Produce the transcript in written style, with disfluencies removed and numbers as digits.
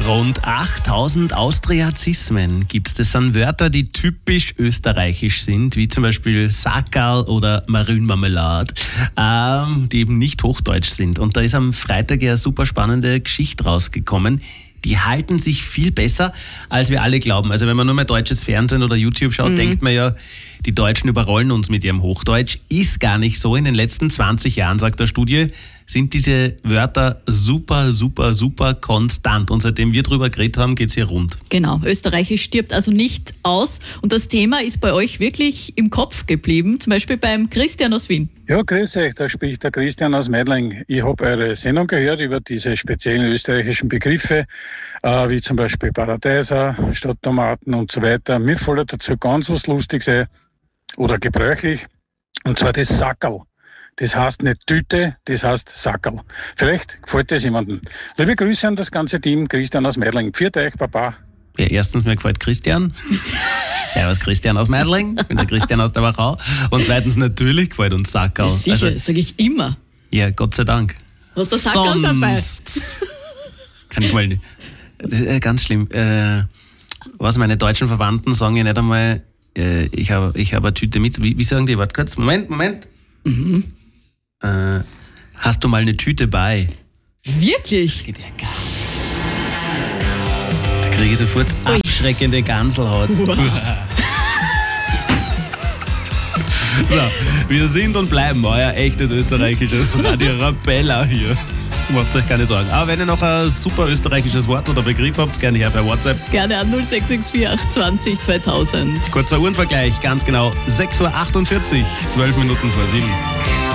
Rund 8000 Austriazismen gibt es. Das sind Wörter, die typisch österreichisch sind, wie zum Beispiel Sackerl oder Marünmarmelade, die eben nicht hochdeutsch sind. Und da ist am Freitag ja eine super spannende Geschichte rausgekommen. Die halten sich viel besser, als wir alle glauben. Also wenn man nur mal deutsches Fernsehen oder YouTube schaut, denkt man ja, die Deutschen überrollen uns mit ihrem Hochdeutsch. Ist gar nicht so. In den letzten 20 Jahren, sagt der Studie, sind diese Wörter super, super, super konstant. Und seitdem wir drüber geredet haben, geht's hier rund. Genau, Österreichisch stirbt also nicht aus. Und das Thema ist bei euch wirklich im Kopf geblieben, zum Beispiel beim Christian aus Wien. Ja, grüß euch, da spricht der Christian aus Meidling. Ich habe eure Sendung gehört über diese speziellen österreichischen Begriffe, wie zum Beispiel Paradeiser, statt Tomaten und so weiter. Mir fällt dazu ganz was Lustiges ein oder gebräuchlich, und zwar das Sackerl. Das heißt nicht Tüte, das heißt Sackerl. Vielleicht gefällt das jemandem. Liebe Grüße an das ganze Team, Christian aus Meidling. Pfiat euch, Baba. Ja, erstens, mir gefällt Christian. Servus Christian aus Meidling, ich bin der Christian aus der Wachau. Und zweitens, natürlich gefällt uns Sackerl. Sicher, sage ich immer. Ja, Gott sei Dank. Hast du Sackerl dabei? Kann ich mal nicht. Das ist ganz schlimm. Was meine deutschen Verwandten sagen ja nicht einmal, ich hab eine Tüte mit. Wie sagen die? Warte kurz. Moment. Hast du mal eine Tüte bei? Wirklich? Das geht ja gar nicht. Da kriege ich sofort abschreckende Ganselhaut. Wow. So, wir sind und bleiben euer echtes österreichisches Radio Rabella hier. Macht euch keine Sorgen. Aber wenn ihr noch ein super österreichisches Wort oder Begriff habt, gerne her per WhatsApp. Gerne an 0664 820 2000. Kurzer Uhrenvergleich, ganz genau 6.48 Uhr, 12 Minuten vor 7.